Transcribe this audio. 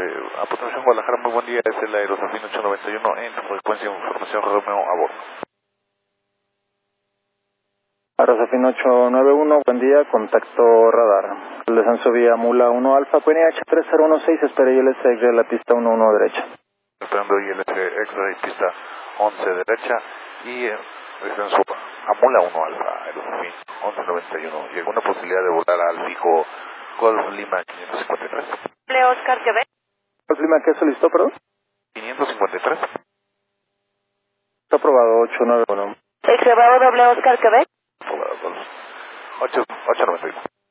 Aportación Guadalajara, muy buen día, es el Aerosafin 891 en frecuencia de información Romeo a bordo. Aerosafin 891, buen día, contacto radar. El descenso vía Mula 1 Alfa, QNH 3016, espera ILS de la pista 11 derecha. Esperando ILS X-Ray, pista 11 derecha y descenso a Mula 1 Alfa, Aerosafin 1191. ¿Y alguna posibilidad de volar al fijo Golf Lima 553? Oscar Quebec. Golf Lima, ¿qué solicitó, perdón? 553. Está aprobado, 891. Extrabado doble Oscar Quebec. Aprobado, Golf 891.